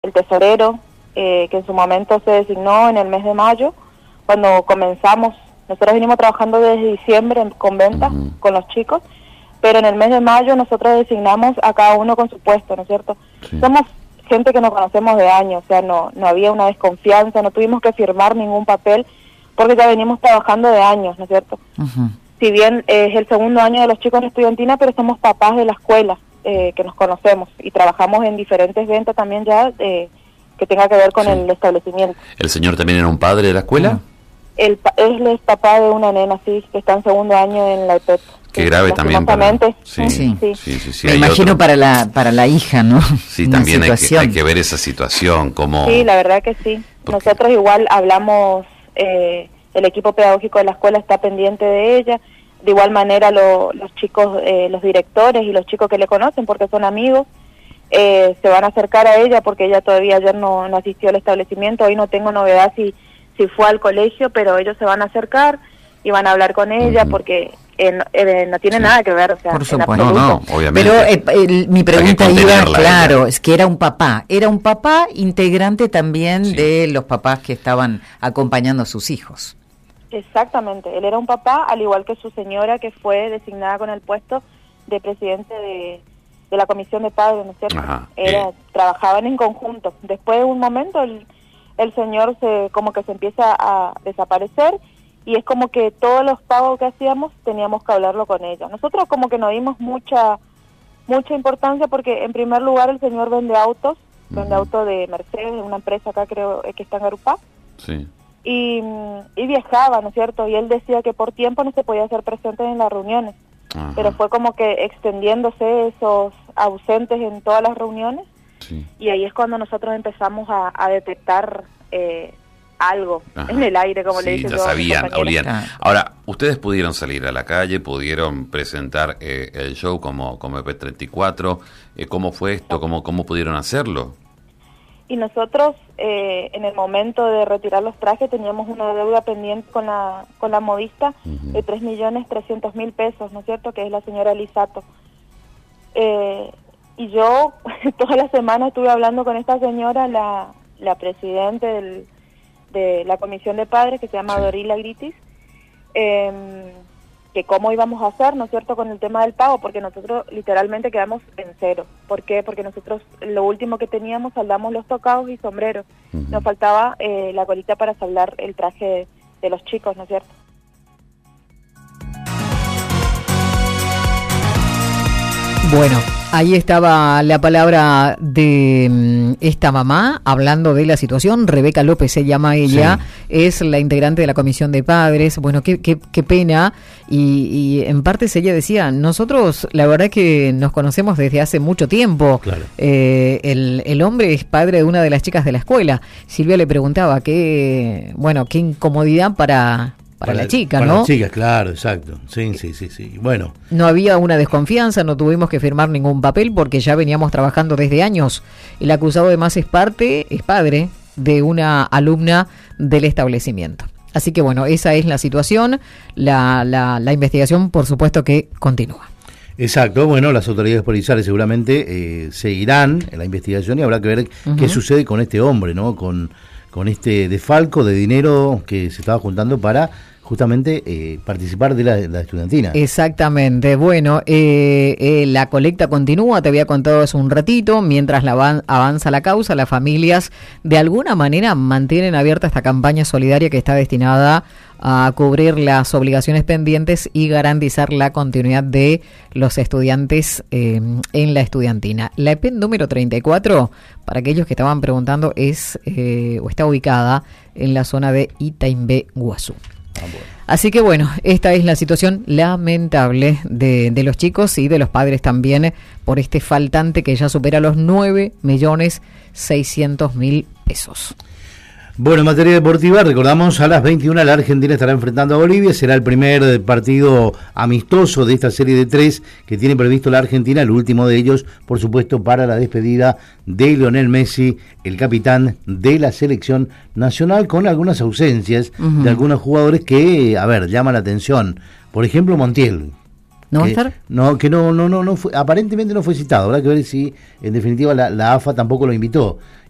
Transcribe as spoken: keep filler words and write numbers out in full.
el tesorero, eh, que en su momento se designó en el mes de mayo, cuando comenzamos. Nosotros venimos trabajando desde diciembre con ventas, uh-huh. con los chicos, pero en el mes de mayo nosotros designamos a cada uno con su puesto, ¿no es cierto? Sí. Somos gente que nos conocemos de años, o sea, no, no había una desconfianza, no tuvimos que firmar ningún papel, porque ya venimos trabajando de años, ¿no es cierto? Uh-huh. Si bien eh, es el segundo año de los chicos en estudiantina, pero somos papás de la escuela, eh, que nos conocemos, y trabajamos en diferentes ventas también ya, eh, que tenga que ver con sí. el establecimiento. ¿El señor también era un padre de la escuela? Uh-huh. El, él es papá de una nena, sí, que está en segundo año en la E P E T. Qué grave también para... Sí, sí, sí, sí, sí, sí. Me imagino otro... para la para la hija, ¿no? Sí, una también hay que, hay que ver esa situación, como... Sí, la verdad que sí. Porque... Nosotros igual hablamos, eh, el equipo pedagógico de la escuela está pendiente de ella, de igual manera lo, los chicos, eh, los directores y los chicos que le conocen, porque son amigos, eh, se van a acercar a ella, porque ella todavía ayer no, no asistió al establecimiento, hoy no tengo novedad si... si fue al colegio, pero ellos se van a acercar y van a hablar con ella, uh-huh. porque eh, no, eh, no tiene sí. nada que ver, o sea, por supuesto. No, no, obviamente. Pero eh, eh, mi pregunta iba, claro, ella. es que era un papá, era un papá integrante también sí. de los papás que estaban acompañando a sus hijos. Exactamente, él era un papá, al igual que su señora, que fue designada con el puesto de presidente de, de la comisión de padres, ¿no es cierto? Ajá. Era, eh. Trabajaban en conjunto. Después de un momento, el el señor se como que se empieza a desaparecer y es como que todos los pagos que hacíamos teníamos que hablarlo con ella. Nosotros como que nos dimos mucha mucha importancia porque en primer lugar el señor vende autos, uh-huh. vende autos de Mercedes, de una empresa acá creo que está en Garupá, sí. y, y viajaba, ¿no es cierto? Y él decía que por tiempo no se podía hacer presente en las reuniones, uh-huh. pero fue como que extendiéndose esos ausentes en todas las reuniones. Sí. Y ahí es cuando nosotros empezamos a, a detectar eh, algo Ajá. en el aire, como sí, le dicen. Ya sabían, olían. Ah. Ahora, ustedes pudieron salir a la calle, pudieron presentar eh, el show como, como E P treinta y cuatro. Eh, ¿Cómo fue esto? ¿Cómo, cómo pudieron hacerlo? Y nosotros, eh, en el momento de retirar los trajes, teníamos una deuda pendiente con la con la modista uh-huh. de tres millones trescientos mil pesos, ¿no es cierto? Que es la señora Lisato. Eh... Y yo toda la semana estuve hablando con esta señora, la, la presidente del, de la comisión de padres, que se llama sí. Dorila Gritis, eh, que cómo íbamos a hacer, ¿no es cierto?, con el tema del pago, porque nosotros literalmente quedamos en cero. ¿Por qué? Porque nosotros lo último que teníamos, saldamos los tocados y sombreros. Uh-huh. Nos faltaba eh, la colita para saldar el traje de, de los chicos, ¿no es cierto? Bueno, ahí estaba la palabra de um, esta mamá hablando de la situación. Rebeca López se llama ella, sí. es la integrante de la comisión de padres. Bueno, qué, qué, qué pena. Y, y en partes ella decía, nosotros la verdad que nos conocemos desde hace mucho tiempo. Claro. Eh, el, el hombre es padre de una de las chicas de la escuela. Silvia le preguntaba qué, bueno, qué incomodidad para... Para, para la chica, para ¿no? Para la chica, claro, exacto. Sí, sí, sí, sí. Bueno. No había una desconfianza, no tuvimos que firmar ningún papel porque ya veníamos trabajando desde años. El acusado además es parte, es padre de una alumna del establecimiento. Así que bueno, esa es la situación. La, la, la investigación, por supuesto, que continúa. Exacto, bueno, las autoridades policiales seguramente eh, seguirán en la investigación y habrá que ver uh-huh. qué sucede con este hombre, ¿no? Con, con este desfalco de dinero que se estaba juntando para justamente eh, participar de la, la estudiantina. Exactamente. Bueno, eh, eh, la colecta continúa, te había contado hace un ratito, mientras la van, avanza la causa, las familias de alguna manera mantienen abierta esta campaña solidaria que está destinada a cubrir las obligaciones pendientes y garantizar la continuidad de los estudiantes eh, en la estudiantina. La E P E número treinta y cuatro, para aquellos que estaban preguntando, es eh, o está ubicada en la zona de Itaimbé, Guazú. Ah, bueno. Así que bueno, esta es la situación lamentable de, de los chicos y de los padres también por este faltante que ya supera los nueve millones seiscientos mil pesos. Bueno, en materia deportiva, recordamos a las veintiuna la Argentina estará enfrentando a Bolivia, será el primer partido amistoso de esta serie de tres que tiene previsto la Argentina, el último de ellos, por supuesto, para la despedida de Lionel Messi, el capitán de la selección nacional, con algunas ausencias uh-huh. de algunos jugadores que, a ver, llaman la atención. Por ejemplo, Montiel. ¿No va a estar? No, que no, no, no, no fue, aparentemente no fue citado. Habrá que ver si, en definitiva, la, la A F A tampoco lo invitó.